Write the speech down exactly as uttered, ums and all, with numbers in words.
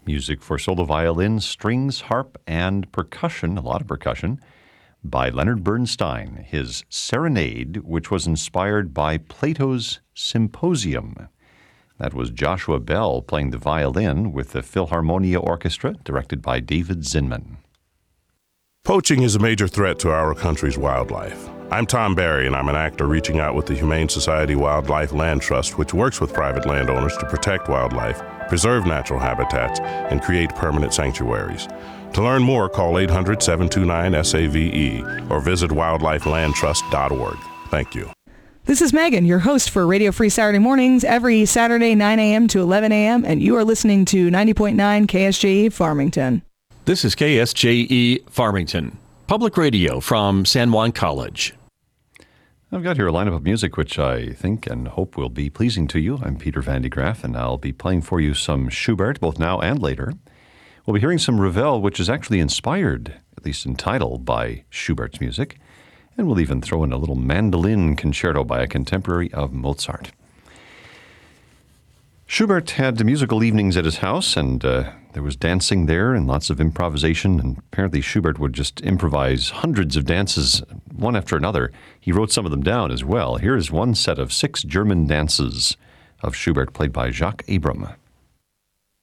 Music for solo violin, strings, harp, and percussion, a lot of percussion, by Leonard Bernstein, his Serenade, which was inspired by Plato's Symposium. That was Joshua Bell playing the violin with the Philharmonia Orchestra, directed by David Zinman. Poaching is a major threat to our country's wildlife. I'm Tom Barry, and I'm an actor reaching out with the Humane Society Wildlife Land Trust, which works with private landowners to protect wildlife, preserve natural habitats, and create permanent sanctuaries. To learn more, call eight hundred, seven two nine, S A V E or visit wildlife land trust dot org. Thank you. This is Megan, your host for Radio Free Saturday Mornings, every Saturday nine a.m. to eleven a.m., and you are listening to ninety point nine K S J E Farmington. This is K S J E Farmington, public radio from San Juan College. I've got here a lineup of music which I think and hope will be pleasing to you. I'm Peter Van de Graaff, and I'll be playing for you some Schubert, both now and later. We'll be hearing some Ravel, which is actually inspired, at least in title, by Schubert's music. And we'll even throw in a little mandolin concerto by a contemporary of Mozart. Schubert had musical evenings at his house, and uh, there was dancing there and lots of improvisation. And apparently Schubert would just improvise hundreds of dances, one after another. He wrote some of them down as well. Here is one set of six German dances of Schubert, played by Jacques Abram.